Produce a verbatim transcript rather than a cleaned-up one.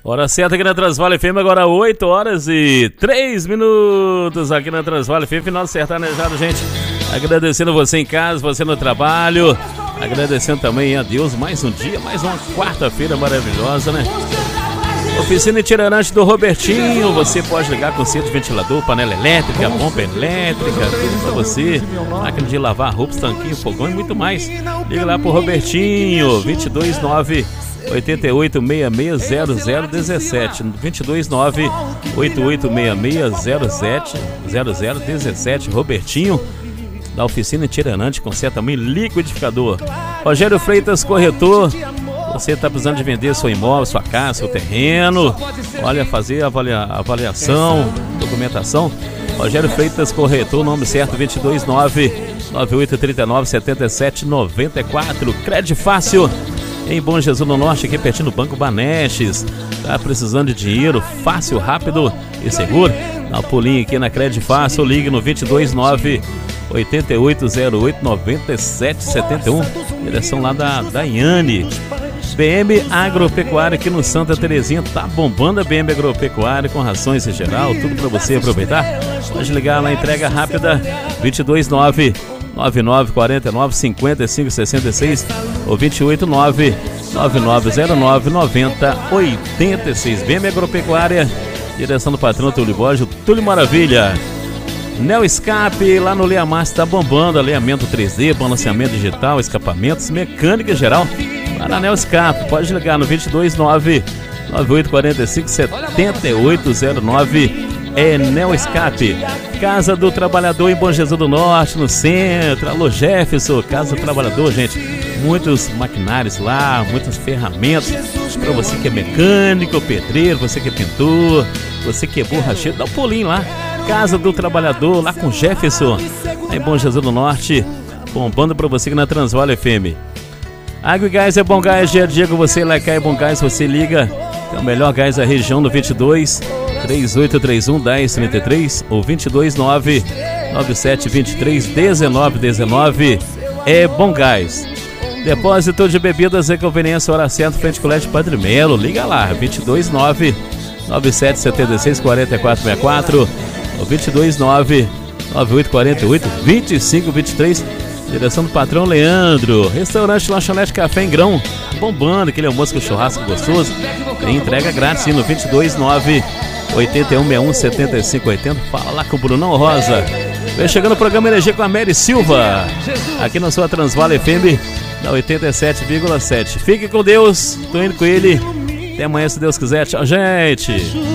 Hora certa aqui na Transvale F M, agora oito horas e três minutos aqui na Transvale F M, final do sertanejado, gente. Agradecendo você em casa, você no trabalho, agradecendo também a Deus, mais um dia, mais uma quarta-feira maravilhosa, né? Oficina itinerante do Robertinho, você pode ligar com centro de ventilador, panela elétrica, bomba elétrica, tudo pra você, máquina de lavar roupas, tanquinho, fogão e muito mais. Liga lá pro Robertinho, dois dois nove, oito oito seis seis zero zero um sete, dois dois nove, oito oito seis seis zero sete zero zero um sete, Robertinho, da Oficina Itinerante, conserta também liquidificador. Rogério Freitas, corretor, você está precisando de vender seu imóvel, sua casa, seu terreno, olha, fazer avalia, avaliação, documentação. Rogério Freitas, corretor, nome certo, dois dois nove, nove oito três nove, sete sete nove quatro. Crédito Fácil, em Bom Jesus do Norte, aqui pertinho do Banco Banestes. Tá precisando de dinheiro fácil, rápido e seguro? Dá um pulinho aqui na Crédito Fácil, ligue no dois dois nove, oito oito zero oito, nove sete sete um, direção lá da Daiane. B M Agropecuária aqui no Santa Terezinha, tá bombando a B M Agropecuária com rações em geral, tudo para você aproveitar. Pode ligar lá, entrega rápida, dois dois nove, nove nove quatro nove, cinco cinco seis seis ou dois oito nove, nove nove zero nove, nove zero oito seis. B M Agropecuária, direção do patrão Túlio Borges, Túlio Maravilha. Neo Escape, lá no Leamar, está bombando, alinhamento três D, balanceamento digital, escapamentos, mecânica em geral. Lá na Neo Escape, pode ligar no dois dois nove, nove oito quatro cinco, sete oito zero nove, é Neo Escape. Casa do Trabalhador em Bom Jesus do Norte, no centro. Alô Jefferson, Casa do Trabalhador, gente, muitos maquinários lá, muitas ferramentas para você que é mecânico, pedreiro, você que é pintor, você que é borracheiro, dá um pulinho lá. Casa do Trabalhador, lá com Jefferson, lá em Bom Jesus do Norte, bombando para você aqui na Transvale F M. Água e Gás é Bom Gás, dia a dia com você, lá é Bom Gás, você liga, é o melhor gás da região no vinte e dois, três oito três um, um zero três três ou dois dois nove, nove sete dois três, um nove um nove, é Bom Gás. Depósito de bebidas e conveniência, hora certa, frente ao Colégio Padre Melo, liga lá, dois dois nove, nove sete sete seis, quatro quatro seis quatro ou dois dois nove, nove oito quatro oito, dois cinco dois três, direção do patrão Leandro. Restaurante Lanchonete Café em Grão, bombando, aquele almoço com churrasco gostoso. Tem entrega grátis sim, no dois dois nove, oito um seis um, sete cinco oito zero. Fala lá com o Brunão Rosa. Vem chegando o programa Energia com a Mary Silva, aqui na sua Transvale F M da oitenta e sete vírgula sete. Fique com Deus, tô indo com ele. Até amanhã, se Deus quiser. Tchau, gente.